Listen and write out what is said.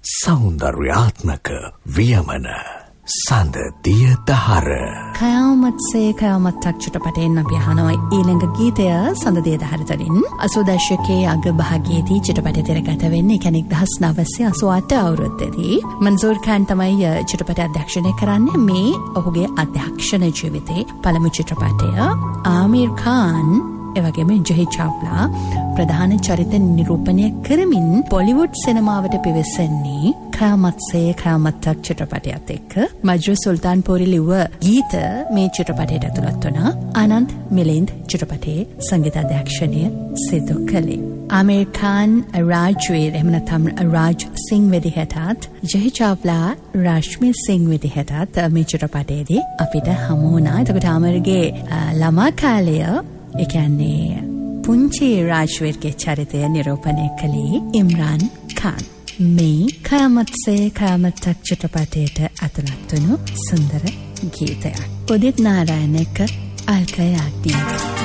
සෞන්දර්යාත්මක වියමන සඳ දිය දහර. කයාමත් සේ කයාමත්තක් චිත්‍රපටයෙන් අපි අහනවා ඊළඟ ගීතය සඳ දිය දහරතරින් 80 දශකයේ අග භාගයේදී චිත්‍රපටය තිරගත වෙන්නේ 1988 අවුරුද්දේදී. මන්සූර් ඛාන් තමයි චිත්‍රපටය අධ්‍යක්ෂණය කරන්නේ. මේ ඔහුගේ අධ්‍යක්ෂණ ජීවිතේ පළමු චිත්‍රපටය. ආමීර් ඛාන් එවැගේම ජෙහි චාව්ලා ප්‍රධාන චරිත නිරූපණය කරමින් බොලිවුඩ් සිනමාවට පිවිසෙන්නේ කයාමත් සේ කයාමත්තක් චිත්‍රපටයත් එක්ක. මජ්රු සුල්තාන් පෝරි ලිව්ව ගීත මේ චිත්‍රපටයට ඇතුළත් වුණා. ආනන්ද් මිලින්ද් චිත්‍රපටයේ සංගීත අධ්‍යක්ෂණය සිදු කළේ. ආමීර් ඛාන් රාජ්වීර් එහෙම නැත්නම් රාජ් සිං විදිහටත් ජෙහි චාව්ලා රශ්මි සිං විදිහටත් මේ චිත්‍රපටයේදී අපිට හමු වුණා. එතකොට ආමීර්ගේ ළමා කාලය ඒ කියන්නේ පුංචි රාජ්වීර්ගේ චරිතය නිරූපණය කළේ ඉම්රාන් ඛාන්. මේ කයාමත් සේ කයාමත්තක් චිත්‍රපටයට ඇතුළත් වුණු සුන්දර ගීතයක්. උදිත් නාරායන එක්ක අල්කා යාග්නික්.